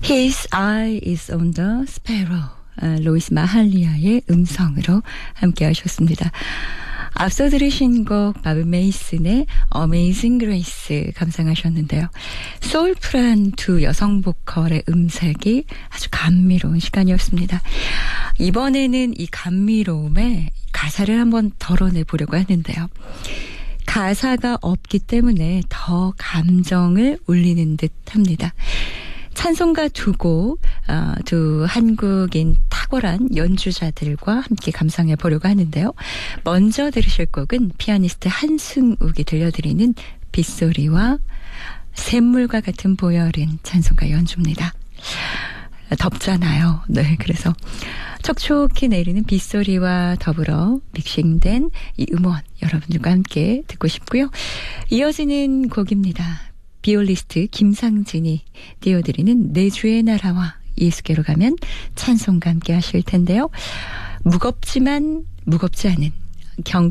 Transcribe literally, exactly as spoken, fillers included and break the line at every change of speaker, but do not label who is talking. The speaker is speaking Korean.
His eye is on the sparrow. 아, 로이스 마할리아의 음성으로 함께 하셨습니다. 앞서 들으신 곡 바비 메이슨의 Amazing Grace 감상하셨는데요. 소울풀한 두 여성 보컬의 음색이 아주 감미로운 시간이었습니다. 이번에는 이 감미로움에 가사를 한번 덜어내 보려고 하는데요. 가사가 없기 때문에 더 감정을 울리는 듯 합니다. 찬송가 두 곡, 어, 두 한국인 탁월한 연주자들과 함께 감상해 보려고 하는데요. 먼저 들으실 곡은 피아니스트 한승욱이 들려드리는 빗소리와 샘물과 같은 보혈은 찬송가 연주입니다. 덥잖아요. 네, 그래서 촉촉히 내리는 빗소리와 더불어 믹싱된 이 음원 여러분들과 함께 듣고 싶고요. 이어지는 곡입니다. 비올리스트 김상진이 띄워드리는 내 주의 나라와 예수께로 가면 찬송과 함께 하실 텐데요. 무겁지만 무겁지 않은 경